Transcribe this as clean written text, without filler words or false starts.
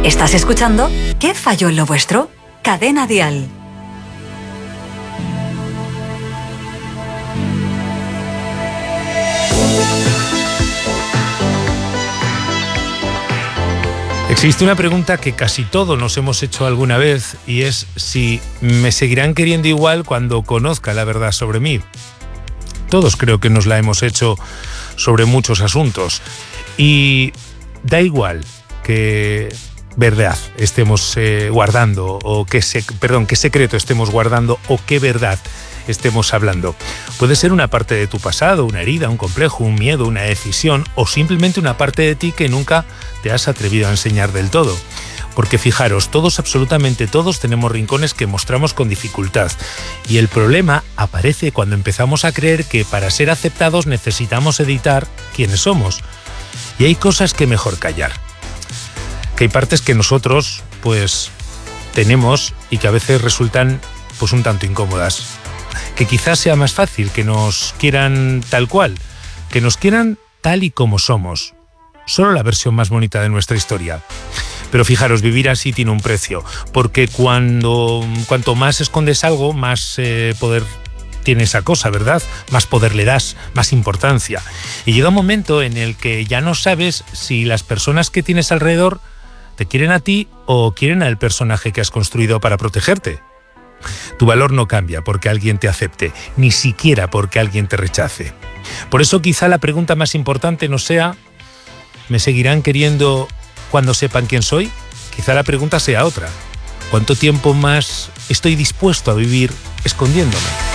¿Estás escuchando? ¿Qué falló en lo vuestro? Cadena Dial. Existe una pregunta que casi todos nos hemos hecho alguna vez y es si me seguirán queriendo igual cuando conozca la verdad sobre mí. Todos creo que nos la hemos hecho sobre muchos asuntos y da igual qué verdad estemos guardando o qué secreto estemos guardando o qué verdad estemos hablando. Puede ser una parte de tu pasado, una herida, un complejo, un miedo, una decisión o simplemente una parte de ti que nunca te has atrevido a enseñar del todo. Porque fijaros, todos, absolutamente todos, tenemos rincones que mostramos con dificultad. Y el problema aparece cuando empezamos a creer que para ser aceptados necesitamos editar quiénes somos. Y hay cosas que mejor callar. Que hay partes que nosotros, pues, tenemos y que a veces resultan, pues, un tanto incómodas. Que quizás sea más fácil que nos quieran tal cual, que nos quieran tal y como somos. Solo la versión más bonita de nuestra historia. Pero fijaros, vivir así tiene un precio, porque cuanto más escondes algo, más poder tiene esa cosa, ¿verdad? Más poder le das, más importancia. Y llega un momento en el que ya no sabes si las personas que tienes alrededor te quieren a ti o quieren al personaje que has construido para protegerte. Tu valor no cambia porque alguien te acepte, ni siquiera porque alguien te rechace. Por eso quizá la pregunta más importante no sea ¿me seguirán queriendo cuando sepan quién soy? Quizá la pregunta sea otra. ¿Cuánto tiempo más estoy dispuesto a vivir escondiéndome?